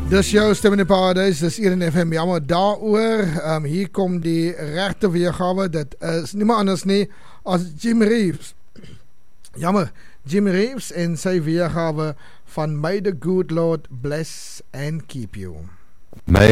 Dis jou stem in die paradijs, dis hier in FM, jammer daaroor, hier kom die regte weergawe, dit is niemand anders nie as Jim Reeves, jammer, Jim Reeves en sy weergawe van May the Good Lord Bless and Keep You.